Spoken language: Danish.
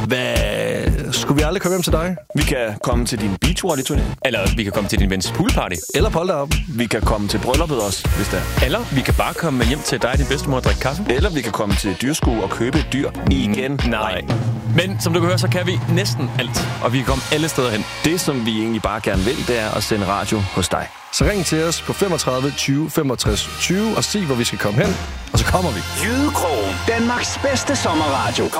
Skulle vi aldrig komme hjem til dig? Vi kan komme til din beachvolley-turné. Eller vi kan komme til din vens poolparty. Eller polterop. Vi kan komme til brylluppet også, hvis det er. Eller vi kan bare komme hjem til dig og din bedstemor og drikke kaffe. Eller vi kan komme til dyrskue og købe et dyr igen. Nej. Men som du kan høre, så kan vi næsten alt. Og vi kan komme alle steder hen. Det, som vi egentlig bare gerne vil, det er at sende radio hos dig. Så ring til os på 35 20 65 20 og sig, hvor vi skal komme hen. Og så kommer vi. Jydekrogen, Danmarks bedste sommerradio.